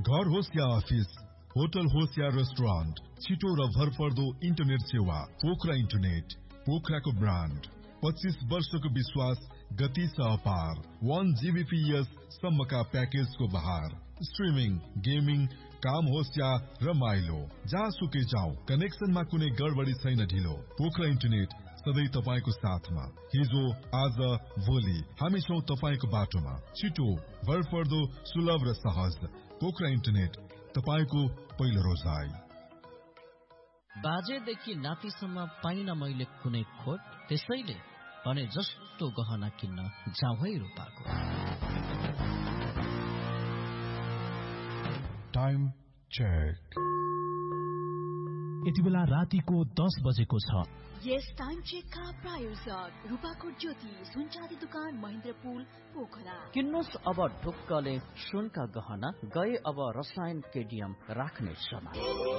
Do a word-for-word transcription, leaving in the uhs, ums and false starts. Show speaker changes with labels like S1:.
S1: घर होस् या office, hotel होस् या रेस्टुरेन्ट, छिटो र भरपर्दो इन्टरनेट सेवा। Pokhara internet, पोखराको brand. पच्चीस वर्षको विश्वास, गति छ अपार। वन जीबीपीएस सम्मका प्याकेजको बहार। स्ट्रिमिङ, गेमिङ, काम होस् या रमाइलो, जहाँसुकै जाऊ, कनेक्सनमा कुनै गडबडी छैन ढिलो। पोखरा इन्टरनेट सधैँ तपाईको साथमा। हिजो, आज, भोलि हामी छौं तपाईको बाटोमा। छिटो, भरपर्दो, सुलभ र सहज। पोखरा इन्टरनेट, तपाईको पहिलो रोजाइ।
S2: बाजेदेखि नातिसम्म पाइन मैले कुनै खोट, त्यसैले भने जस्तो गहना किन्न जाउँ है रूपाको।
S1: Time check.
S3: यति बेला रातिको दस बजेको छ।
S4: यस टाइम चेकका प्रायोजक रूपाको ज्योति सुनचाँदी दुकान महेन्द्रपुल पोखरा।
S2: किन्नुहोस् अब ढुक्कले सुनका गहना, गए अब रसायन केडियम राख्ने समय।